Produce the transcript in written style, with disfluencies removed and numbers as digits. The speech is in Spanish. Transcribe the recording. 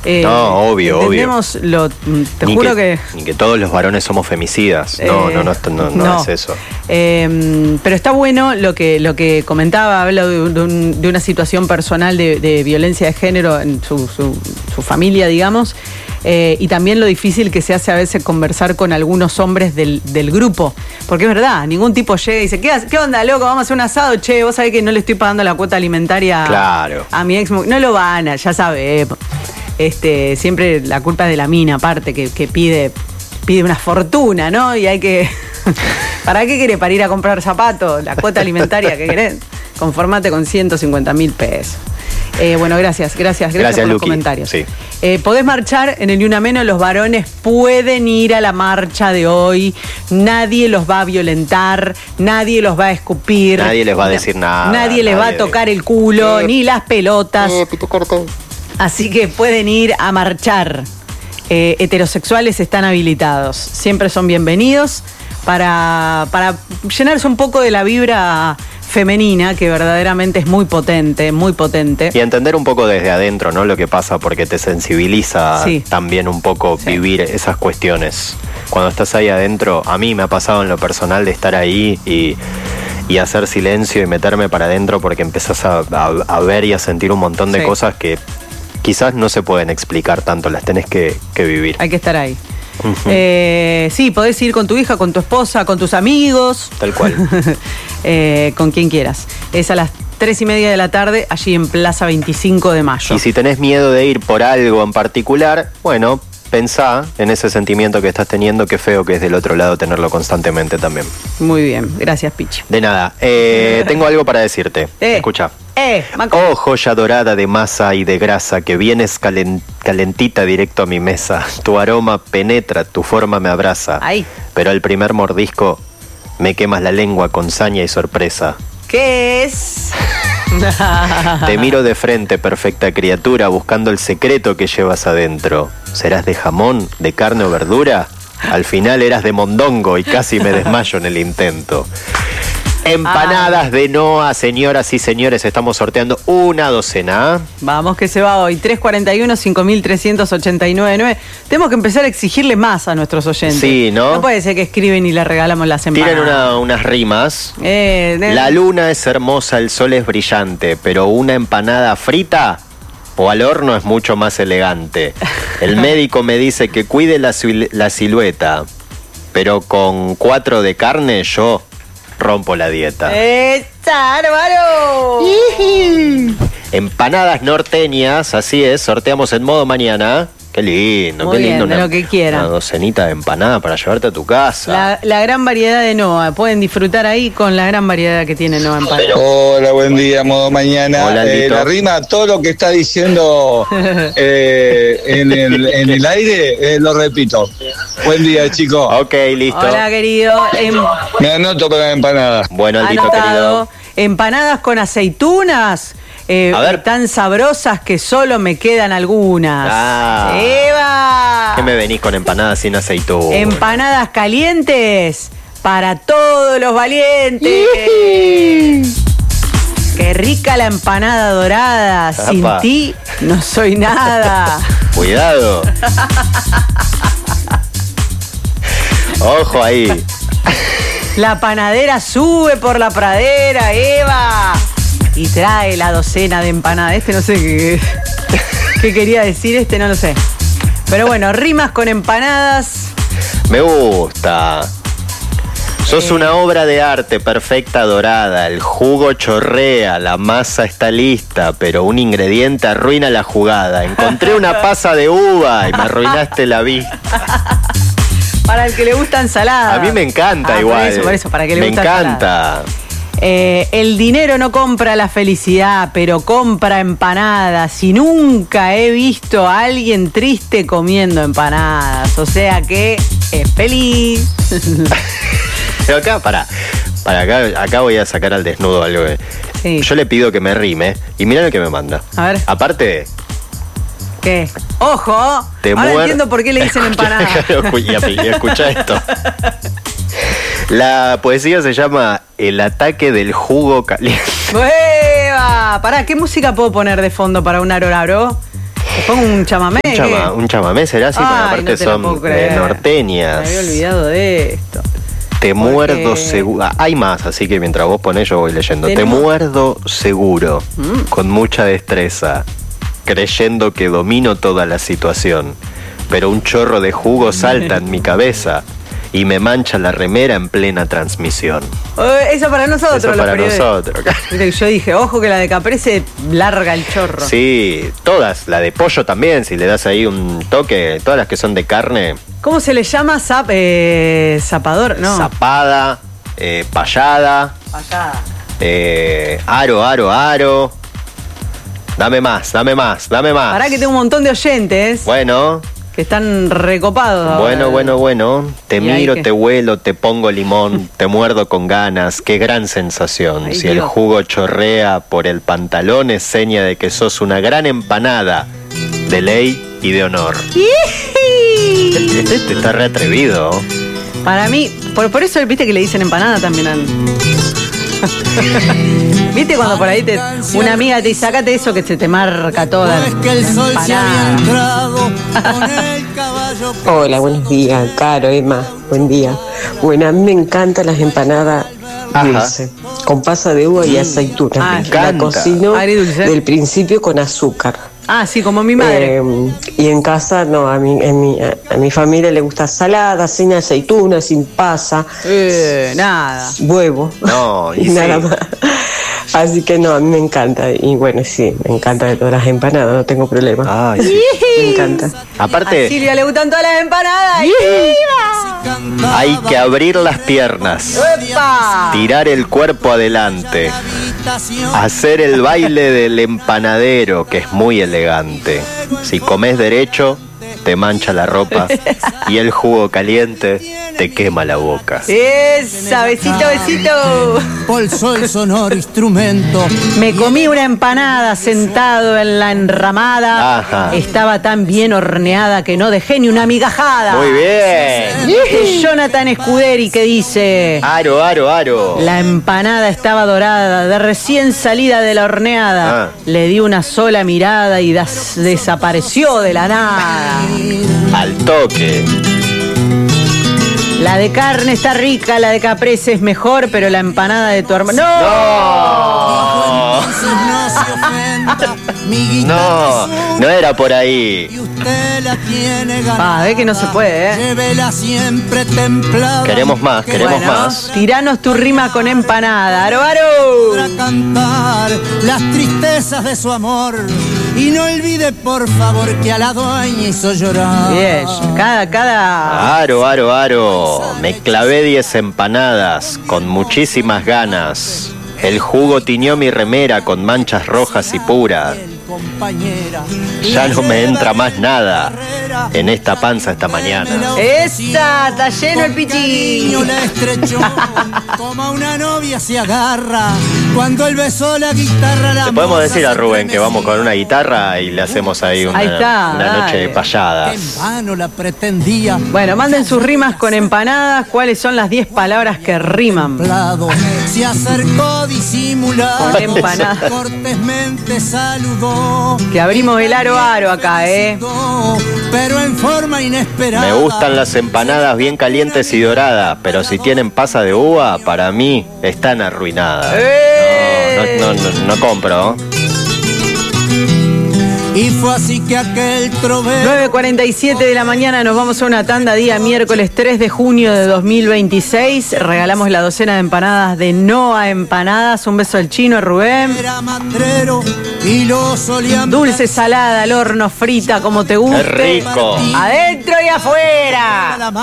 No, obvio. Te juro que... Ni que todos los varones somos femicidas. No es eso. Pero está bueno lo que comentaba, habla de una situación personal de violencia de género en su familia, digamos. Y también lo difícil que se hace a veces conversar con algunos hombres del grupo. Porque es verdad, ningún tipo llega y dice, ¿qué onda, loco? Vamos a hacer un asado. Che, vos sabés que no le estoy pagando la cuota alimentaria a mi ex. No lo van a, ya sabés. Siempre la culpa es de la mina, aparte, que pide una fortuna, ¿no? Y hay que... ¿Para qué querés? ¿Para ir a comprar zapatos? La cuota alimentaria que querés. Conformate con 150.000 pesos. Bueno, gracias por Luqui, los comentarios. Sí. Podés marchar en el Ni Una Menos, los varones pueden ir a la marcha de hoy, nadie los va a violentar, nadie los va a escupir. Nadie les va a decir nada. Nadie les va a tocar el culo, ni las pelotas. Así que pueden ir a marchar. Heterosexuales están habilitados, siempre son bienvenidos para llenarse un poco de la vibra femenina, que verdaderamente es muy potente. Y entender un poco desde adentro, ¿no? Lo que pasa, porque te sensibiliza también un poco vivir esas cuestiones. Cuando estás ahí adentro, a mí me ha pasado en lo personal de estar ahí y hacer silencio y meterme para adentro, porque empezás a ver y a sentir un montón de cosas que quizás no se pueden explicar tanto, las tenés que vivir. Hay que estar ahí. Sí, podés ir con tu hija, con tu esposa, con tus amigos. Tal cual. Con quien quieras. Es a las 3:30 de la tarde, allí en Plaza 25 de Mayo. Y si tenés miedo de ir por algo en particular, bueno, pensá en ese sentimiento que estás teniendo, qué feo que es del otro lado tenerlo constantemente también. Muy bien, gracias, Pichi. De nada. Tengo algo para decirte. Escucha. Oh, joya dorada de masa y de grasa, que vienes calentita directo a mi mesa. Tu aroma penetra, tu forma me abraza. Ay. Pero al primer mordisco me quemas la lengua con saña y sorpresa. ¿Qué es? Te miro de frente, perfecta criatura, buscando el secreto que llevas adentro. ¿Serás de jamón, de carne o verdura? Al final eras de mondongo y casi me desmayo en el intento. Empanadas de Noa, señoras y señores, estamos sorteando una docena. Vamos que se va hoy, 341-5389-9. Tenemos que empezar a exigirle más a nuestros oyentes. Sí, ¿no? No puede ser que escriben y le regalamos las empanadas. Tienen unas rimas. La luna es hermosa, el sol es brillante, pero una empanada frita o al horno es mucho más elegante. El médico me dice que cuide la silueta, pero con 4 de carne yo rompo la dieta. ¡Bárbaro! Empanadas norteñas, así es, sorteamos en modo mañana. Qué lindo, muy qué lindo. Bien, de lo que quieran. Una docenita de empanada para llevarte a tu casa. La gran variedad de Noa, pueden disfrutar ahí con la gran variedad que tiene Noa Empanada. Hola, buen día, modo mañana. Hola, la rima, todo lo que está diciendo en el aire, lo repito. Buen día, chicos. Ok, listo. Hola, querido. Me anoto para empanadas. Bueno, Aldito, anotado. querido. Empanadas con aceitunas. A ver. Tan sabrosas que solo me quedan algunas. ¡Eva! ¿Qué me venís con empanadas sin aceituna? Empanadas calientes para todos los valientes. ¡Qué rica la empanada dorada! ¡Apa! Sin ti no soy nada. Cuidado. Ojo ahí. La panadera sube por la pradera, Eva. Y trae la docena de empanadas. No sé qué quería decir, no lo sé. Pero bueno, rimas con empanadas. Me gusta. Sos una obra de arte perfecta, dorada. El jugo chorrea, la masa está lista, pero un ingrediente arruina la jugada. Encontré una pasa de uva y me arruinaste la vista. Para el que le gusta ensalada. A mí me encanta igual. Por eso, para que le gusta ensalada. Me encanta. El dinero no compra la felicidad, pero compra empanadas. Y nunca he visto a alguien triste comiendo empanadas. O sea que es feliz. Pero acá, acá voy a sacar al desnudo algo. Sí. Yo le pido que me rime y mirá lo que me manda. A ver. Aparte... ¿Qué? ¡Ojo! Ahora entiendo por qué le dicen empanada. Y escucha esto. La poesía se llama El ataque del jugo caliente. ¡Bueva! Pará, ¿qué música puedo poner de fondo para un aroraro? Te pongo un chamamé. Un chamamé será así, porque aparte no son norteñas. Me había olvidado de esto. Te muerdo seguro. Hay más, así que mientras vos ponés yo voy leyendo. Te muerdo seguro, con mucha destreza, creyendo que domino toda la situación. Pero un chorro de jugo salta en mi cabeza y me mancha la remera en plena transmisión. Eso para nosotros. Eso para nosotros. Yo dije, ojo que la de Caprese larga el chorro. Sí, todas. La de pollo también, si le das ahí un toque. Todas las que son de carne. ¿Cómo se le llama? Zapador, ¿no? Zapada, payada. Aro. Dame más. Pará que tengo un montón de oyentes. Bueno. Que están recopados. Bueno. Te miro, te huelo, te pongo limón, te muerdo con ganas. Qué gran sensación. Ay, si Dios. El jugo chorrea por el pantalón, es seña de que sos una gran empanada de ley y de honor. Este está re atrevido. Para mí, por eso viste que le dicen empanada también al... ¿Viste cuando por ahí una amiga te dice, sácate eso que se te marca toda? Hola, buenos días, Caro, Emma, buen día. Bueno, a mí me encantan las empanadas dulces, con pasa de uva y aceituna. La cocino del principio con azúcar. Sí, como mi madre. Y en casa, no, a mi familia le gusta salada, sin aceituna, sin pasa. Nada. Huevo. No, y nada más. Así que no, a mí me encanta. Y bueno, sí, me encanta de todas las empanadas, no tengo problema. Ay, sí. Me encanta. Aparte, a Silvia le gustan todas las empanadas. Hay que abrir las piernas, tirar el cuerpo adelante, hacer el baile del empanadero, que es muy elegante. Si comes derecho, te mancha la ropa y el jugo caliente te quema la boca. ¡Esa! ¡Besito! Polso el sonoro instrumento. Me comí una empanada sentado en la enramada. Ajá. Estaba tan bien horneada que no dejé ni una migajada. Muy bien. De Jonathan Scuderi, que dice: Aro. La empanada estaba dorada, de recién salida de la horneada. Le di una sola mirada y desapareció de la nada. Al toque. La de carne está rica, la de Caprese es mejor, pero la empanada de tu hermano... No era por ahí. Ve que no se puede, Queremos más. Tiranos tu rima con empanada. ¡Aro! Cantar las tristezas de su amor. Y no olvide, por favor, que a la dueña hizo llorar. Bien, cada... Aro. Me clavé 10 empanadas con muchísimas ganas. El jugo tiñó mi remera con manchas rojas y puras. Ya no me entra más nada en esta panza esta mañana. ¡Esa! ¡Está lleno el pichín! Como una novia se agarra cuando él besó la guitarra. Le podemos decir a Rubén que vamos con una guitarra y le hacemos ahí una noche de payadas. En vano la pretendía. Bueno, manden sus rimas con empanadas. ¿Cuáles son las 10 palabras que riman? Se acercó disimulado. Con empanadas. Cortésmente saludó. Que abrimos el aro acá, Pero en forma inesperada. Me gustan las empanadas bien calientes y doradas, pero si tienen pasa de uva, para mí están arruinadas. No compro. Y fue así que aquel trovero... 9:47 de la mañana, nos vamos a una tanda, día miércoles 3 de junio de 2026. Regalamos la docena de empanadas de Noa Empanadas. Un beso al chino, a Rubén. Era matrero y lo solían... Dulce, salada, al horno, frita, como te guste. ¡Qué rico! Adentro y afuera.